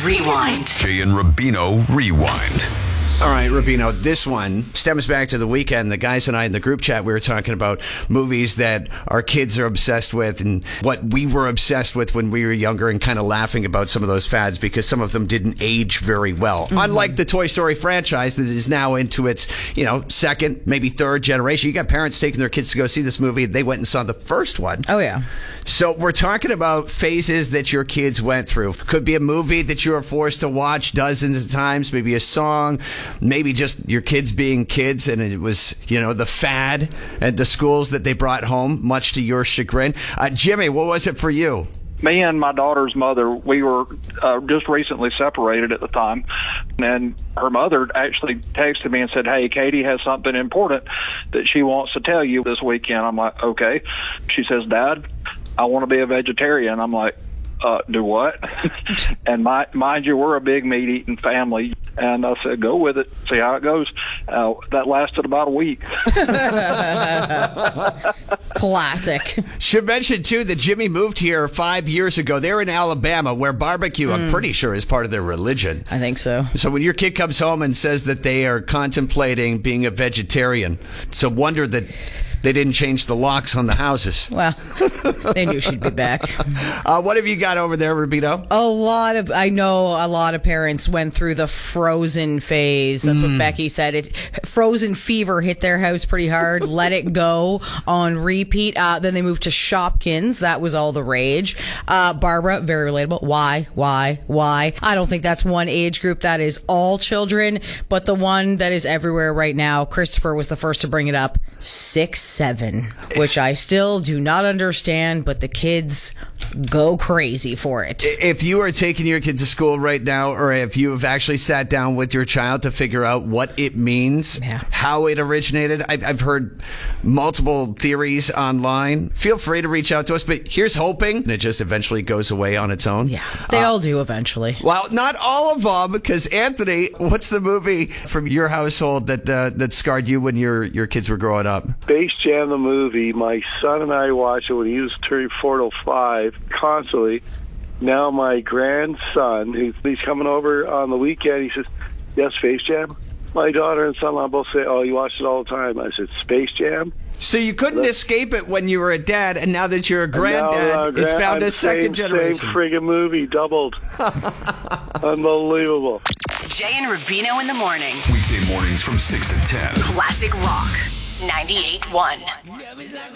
Rewind. Jay and Rubino Rewind. All right, Rubino, this one stems back to the weekend. The guys and I in the group chat, we were talking about movies that our kids are obsessed with and what we were obsessed with when we were younger, and kind of laughing about some of those fads because some of them didn't age very well. Mm-hmm. Unlike the Toy Story franchise that is now into its, second, maybe third generation. You got parents taking their kids to go see this movie. They went and saw the first one. Oh, yeah. So we're talking about phases that your kids went through. Could be a movie that you were forced to watch dozens of times, maybe a song, maybe just your kids being kids, and it was, the fad at the schools that they brought home, much to your chagrin. Jimmy, what was it for you? Me and my daughter's mother, we were just recently separated at the time, and her mother actually texted me and said, "Hey, Katie has something important that she wants to tell you this weekend." I'm like, "Okay." She says, "Dad, I want to be a vegetarian." I'm like, "Do what?" And mind you, we're a big meat-eating family. And I said, "Go with it. See how it goes." That lasted about a week. Classic. Should mention, too, that Jimmy moved here 5 years ago. They're in Alabama, where barbecue, I'm pretty sure, is part of their religion. I think so. So when your kid comes home and says that they are contemplating being a vegetarian, it's a wonder that they didn't change the locks on the houses. Well, they knew she'd be back. What have you got over there, Rubino? I know a lot of parents went through the Frozen phase. That's what Becky said. Frozen fever hit their house pretty hard. Let It Go on repeat. Then they moved to Shopkins. That was all the rage. Barbara, very relatable. Why? I don't think that's one age group. That is all children. But the one that is everywhere right now, Christopher was the first to bring it up. 6-7, which I still do not understand, but the kids go crazy for it. If you are taking your kids to school right now, or if you have actually sat down with your child to figure out what it means, how it originated, I've heard multiple theories online. Feel free to reach out to us, but here's hoping it just eventually goes away on its own. Yeah, they all do eventually. Well, not all of them, because Anthony, what's the movie from your household that scarred you when your kids were growing up? Space Jam the movie. My son and I watched it when he was 4 to 5 constantly. Now my grandson, he's coming over on the weekend. He says, "Yes, Space Jam." My daughter and son-in-law both say, "Oh, you watch it all the time." I said, "Space Jam." So you couldn't escape it when you were a dad, and now that you're a granddad, it's found a second generation. Same friggin' movie, doubled. Unbelievable. Jay and Rubino in the morning. Weekday mornings from 6 to 10. Classic Rock 98.1.